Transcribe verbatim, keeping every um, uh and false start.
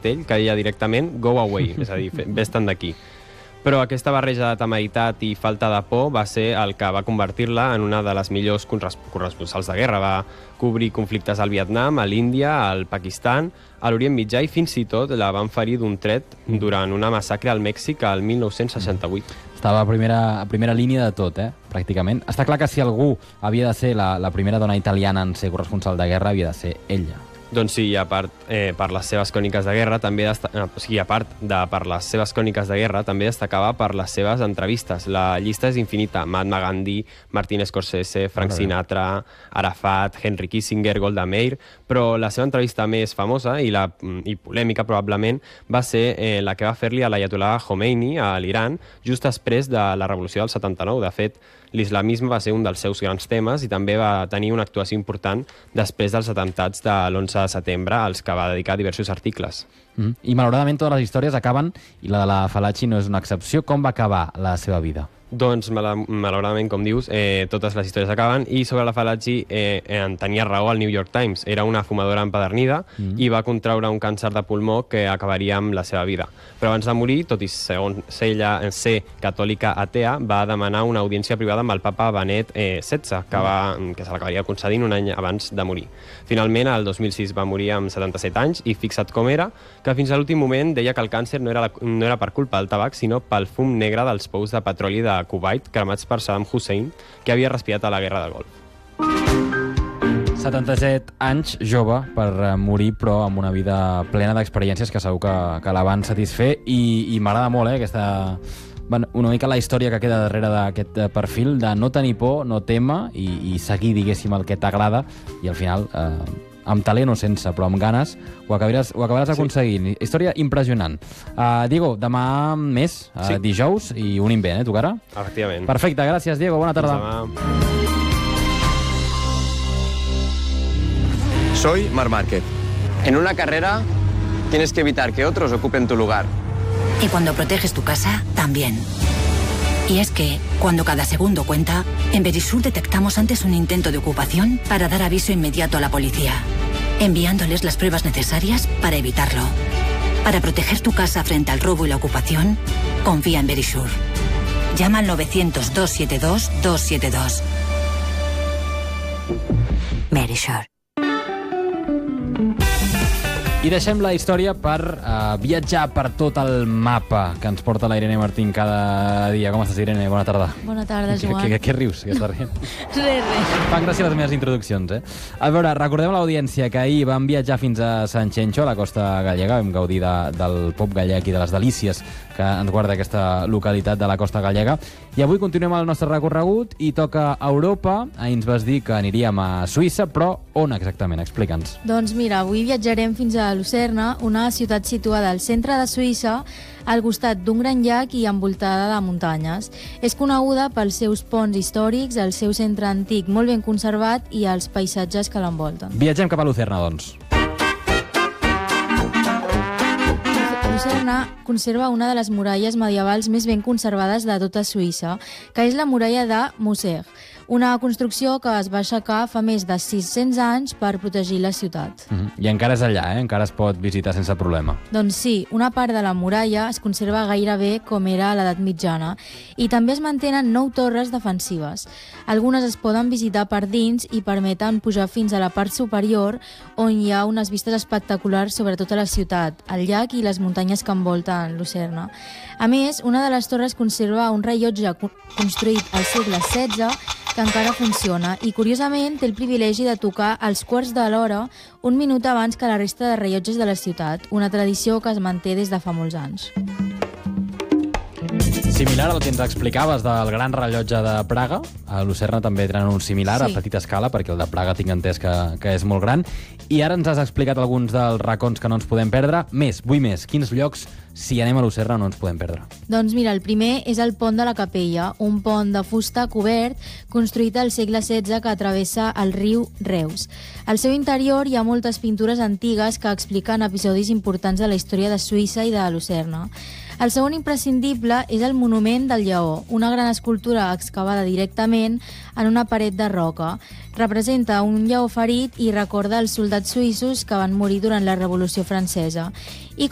cartell que deia directament "Go away", és a dir, vés-te'n d'aquí. Però aquesta barreja de temeritat i falta de por va ser el que va convertir-la en una de les millors corresponsals de guerra. Va cobrir conflictes al Vietnam, a l'Índia, al Pakistan, a l'Orient Mitjà i fins i tot la van ferir d'un tret durant una massacre al Mèxic al mil nou-cents seixanta-vuit. Estava a primera, a primera línia de tot, eh? Pràcticament. Està clar que si algú havia de ser la, la primera dona italiana en ser corresponsal de guerra, havia de ser ella. Doncs sí, a part, eh, per les seves cròniques de guerra, també desta... o sigui, a part de per les seves cròniques de guerra, també destacava per les seves entrevistes. La llista és infinita. Mahatma Gandhi, Martin Scorsese, Frank Sinatra, Arafat, Henry Kissinger, Golda Meir, però la seva entrevista més famosa i, la, i polèmica, probablement, va ser eh, la que va fer-li a l'Ayatollah Khomeini a l'Iran just després de la revolució del setanta-nou. De fet, l'islamisme va ser un dels seus grans temes i també va tenir una actuació important després dels atemptats de l'onze de setembre, als que va dedicar diversos articles. Mm. I malauradament totes les històries acaben, i la de la Falaci no és una excepció. Com va acabar la seva vida? Doncs, mal malauradament, com dius, eh, totes les històries acaben, i sobre la Falaci eh, en tenia raó el New York Times. Era una fumadora empedernida mm. i va contraure un càncer de pulmó que acabaria amb la seva vida. Però abans de morir, tot i segons ella ser catòlica atea, va demanar una audiència privada amb el papa Benet eh, setze, que, va, que se l'acabaria concedint un any abans de morir. Finalment, el dos mil sis va morir amb setanta-set anys, i fixa't com era, que fins a l'últim moment deia que el càncer no era, la, no era per culpa del tabac, sinó pel fum negre dels pous de petroli de Kuwait, cremats per Saddam Hussein, que havia respirat a la Guerra del Golf. setanta-set anys, jove, per morir, però amb una vida plena d'experiències que segur que, que la van satisfer, i, i m'agrada molt, eh, aquesta... Bueno, una mica la història que queda darrere d'aquest perfil, de no tenir por, no tema, i, i seguir, diguéssim, el que t'agrada, i al final... Eh, amb talent o sense, però amb ganes, ho acabaràs, ho acabaràs sí. aconseguint. Història impressionant. Uh, Diego, demà més, uh, sí. dijous, i un invent, eh, tocarà? Efectivament. Perfecte, gràcies, Diego, bona tarda. Soy Marc Márquez. En una carrera tienes que evitar que otros ocupen tu lugar. Y cuando proteges tu casa, también. Y es que, cuando cada segundo cuenta, en Verisur detectamos antes un intento de ocupación para dar aviso inmediato a la policía, enviándoles las pruebas necesarias para evitarlo. Para proteger tu casa frente al robo y la ocupación, confía en Verisur. Llama al novecientos, dos siete dos, dos siete dos. Verisur. I deixem la història per uh, viatjar per tot el mapa que ens porta la Irene Martín cada dia. Com estàs, Irene? Bona tarda. Bona tarda, Joan. Què, què, què rius? Què estàs rient? Res, res. Fan gràcia les meves introduccions, eh? A veure, recordem a l'audiència que ahir vam viatjar fins a Sant Xenxo, a la costa gallega. Vam gaudir de, del pop gallec i de les delícies que ens guarda aquesta localitat de la costa gallega. I avui continuem el nostre recorregut i toca a Europa. Ahir ens vas dir que aniríem a Suïssa, però on exactament? Explica'ns. Doncs mira, avui viatjarem fins a Lucerna, una ciutat situada al centre de Suïssa, al costat d'un gran llac i envoltada de muntanyes. És coneguda pels seus ponts històrics, el seu centre antic molt ben conservat i els paisatges que l'envolten. Viatgem cap a Lucerna, doncs. Lucerna conserva una de les muralles medievals més ben conservades de tota Suïssa, que és la muralla de Musser, una construcció que es va aixecar fa més de sis-cents anys per protegir la ciutat. Mm-hmm. I encara és allà, eh? Encara es pot visitar sense problema. Doncs sí, una part de la muralla es conserva gairebé com era a l'edat mitjana i també es mantenen nou torres defensives. Algunes es poden visitar per dins i permeten pujar fins a la part superior, on hi ha unes vistes espectaculars sobre tota la ciutat, el llac i les muntanyes que envolten Lucerna. A més, una de les torres conserva un rellotge construït al segle setze que encara funciona i, curiosament, té el privilegi de tocar als quarts de l'hora un minut abans que la resta de rellotges de la ciutat, una tradició que es manté des de fa molts anys. Similar al que ens explicaves del gran rellotge de Praga, a Lucerna també tenen un similar, sí, a petita escala, perquè el de Praga tinc entès que, que és molt gran. I ara ens has explicat alguns dels racons que no ens podem perdre. Més, vull més. Quins llocs, si anem a Lucerna, no ens podem perdre? Doncs mira, el primer és el pont de la Capella, un pont de fusta cobert construït al segle setze que travessa el riu Reus. Al seu interior hi ha moltes pintures antigues que expliquen episodis importants de la història de Suïssa i de Lucerna. El segon imprescindible és el Monument del Lleó, una gran escultura excavada directament en una paret de roca. Representa un lleó ferit i recorda els soldats suïssos que van morir durant la Revolució Francesa. I